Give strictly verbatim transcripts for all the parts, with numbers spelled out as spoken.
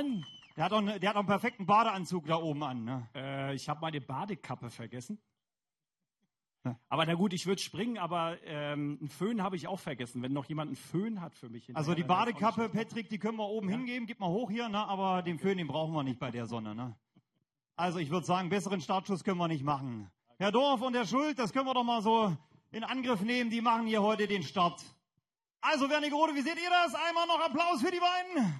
Mann! Der hat doch, ne, der hat doch einen perfekten Badeanzug da oben an, ne? Äh, ich habe meine Badekappe vergessen. Ja. Aber na gut, ich würde springen, aber ähm, einen Föhn habe ich auch vergessen. Wenn noch jemand einen Föhn hat für mich. Also die Badekappe, Patrick, die können wir oben ja. hingeben. Gib mal hoch hier, ne? Aber den Föhn, den brauchen wir nicht bei der Sonne, ne? Also ich würde sagen, besseren Startschuss können wir nicht machen. Herr Dorf und Herr Schuld, das können wir doch mal so in Angriff nehmen. Die machen hier heute den Start. Also Wernigerode, wie seht ihr das? Einmal noch Applaus für die beiden.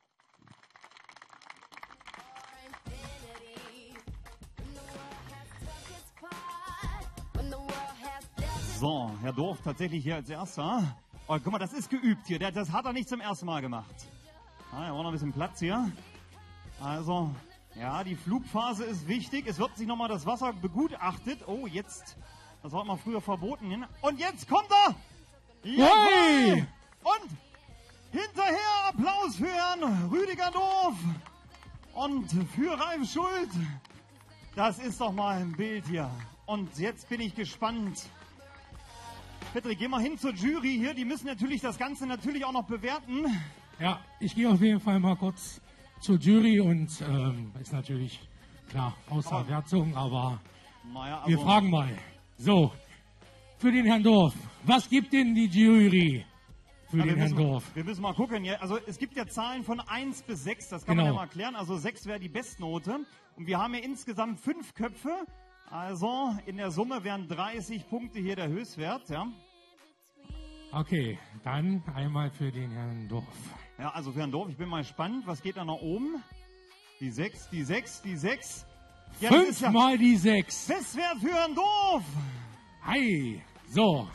So, Herr Dorf tatsächlich hier als Erster. Oh, guck mal, das ist geübt hier. Das hat er nicht zum ersten Mal gemacht. Ah, er war noch ein bisschen Platz hier. Also, ja, die Flugphase ist wichtig. Es wird sich nochmal das Wasser begutachtet. Oh, jetzt. Das war mal früher verboten. Und jetzt kommt er! Hey! Und hinterher Applaus für Herrn Rüdiger Dorf und für Ralf Schuld. Das ist doch mal ein Bild hier. Und jetzt bin ich gespannt. Patrick, geh mal hin zur Jury hier. Die müssen natürlich das Ganze natürlich auch noch bewerten. Ja, ich gehe auf jeden Fall mal kurz zur Jury und ähm, ist natürlich klar außer aber, Wertung, aber naja, also, wir fragen mal. So, für den Herrn Dorf, was gibt denn die Jury für ja, den Herrn müssen, Dorf? Wir müssen mal gucken. Ja, also es gibt ja Zahlen von eins bis sechs, das kann genau. man ja mal klären. Also sechs wäre die Bestnote. Und wir haben ja insgesamt fünf Köpfe. Also in der Summe wären dreißig Punkte hier der Höchstwert, ja. Okay, dann einmal für den Herrn Dorf. Ja, also für Herrn Dorf, ich bin mal gespannt, was geht da nach oben? Die sechs, die sechs, die sechs. Ja, Fünfmal ja die sechs. Bestwert für Herrn Dorf. Hi, so.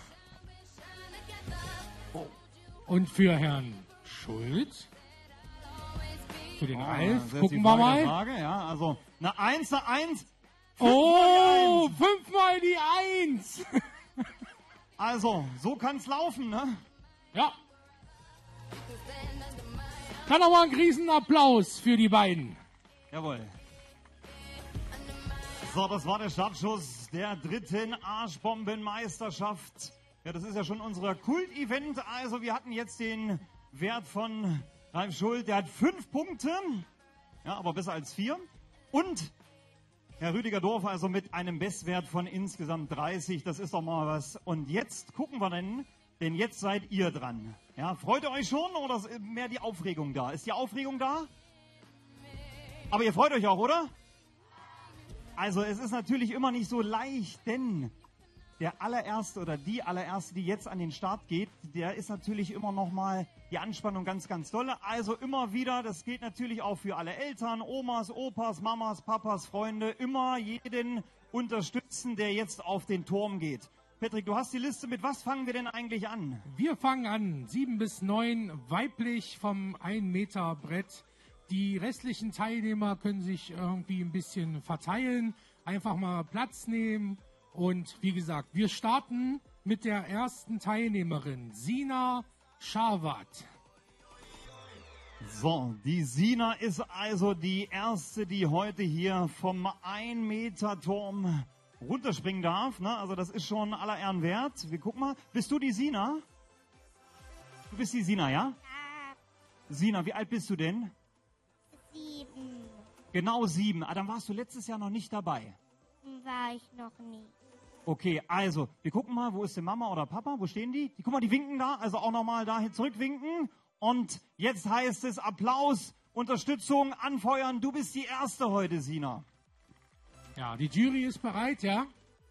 Oh. Und für Herrn Schuld. Für den oh, Ralf, gucken wir mal. Frage, ja, also eine Eins, eine Eins. Oh, fünfmal die Eins. Also, so kann's laufen, ne? Ja. Kann aber einen Riesenapplaus für die beiden. Jawohl. So, das war der Startschuss der dritten Arschbombenmeisterschaft. Ja, das ist ja schon unser Kult-Event. Also, wir hatten jetzt den Wert von Ralf Schuld. Der hat fünf Punkte. Ja, aber besser als vier. Und Herr Rüdiger Dorf also mit einem Bestwert von insgesamt dreißig, das ist doch mal was. Und jetzt gucken wir denn, denn jetzt seid ihr dran. Ja, freut ihr euch schon oder ist mehr die Aufregung da? Ist die Aufregung da? Aber ihr freut euch auch, oder? Also es ist natürlich immer nicht so leicht, denn der allererste oder die allererste, die jetzt an den Start geht, der ist natürlich immer noch mal die Anspannung ganz, ganz dolle. Also immer wieder, das gilt natürlich auch für alle Eltern, Omas, Opas, Mamas, Papas, Freunde, immer jeden unterstützen, der jetzt auf den Turm geht. Patrick, du hast die Liste. Mit was fangen wir denn eigentlich an? Wir fangen an, sieben bis neun, weiblich vom ein Meter Brett. Die restlichen Teilnehmer können sich irgendwie ein bisschen verteilen, einfach mal Platz nehmen. Und wie gesagt, wir starten mit der ersten Teilnehmerin, Sina Scharwat. So, die Sina ist also die erste, die heute hier vom ein Meter Turm runterspringen darf. Ne? Also das ist schon aller Ehren wert. Wir gucken mal. Bist du die Sina? Du bist die Sina, ja? Ja. Sina, wie alt bist du denn? Sieben. Genau sieben. Ah, dann warst du letztes Jahr noch nicht dabei. War ich noch nie. Okay, also, wir gucken mal, wo ist denn Mama oder Papa? Wo stehen die? Die guck mal, die winken da. Also auch nochmal dahin zurückwinken. Und jetzt heißt es Applaus, Unterstützung, anfeuern. Du bist die Erste heute, Sina. Ja, die Jury ist bereit, ja?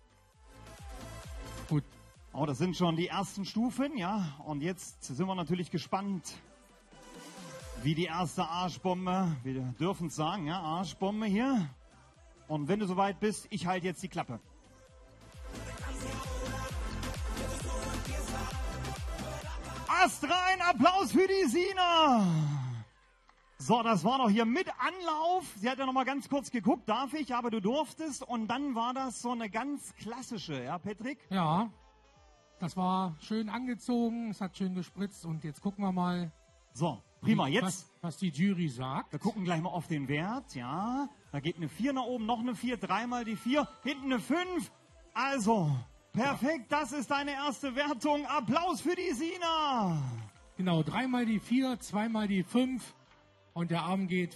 Gut. Oh, das sind schon die ersten Stufen, ja. Und jetzt sind wir natürlich gespannt, wie die erste Arschbombe, wir dürfen es sagen, ja, Arschbombe hier. Und wenn du soweit bist, ich halte jetzt die Klappe. Ast rein, Applaus für die Sina. So, das war doch hier mit Anlauf. Sie hat ja noch mal ganz kurz geguckt, darf ich, aber du durftest. Und dann war das so eine ganz klassische, ja, Patrick? Ja, das war schön angezogen, es hat schön gespritzt und jetzt gucken wir mal. So, prima, jetzt. Was, was die Jury sagt. Wir gucken gleich mal auf den Wert, ja. Da geht eine vier nach oben, noch eine vier, dreimal die vier, hinten eine fünf. Also, perfekt, das ist deine erste Wertung. Applaus für die Sina. Genau, dreimal die vier, zweimal die fünf und der Arm geht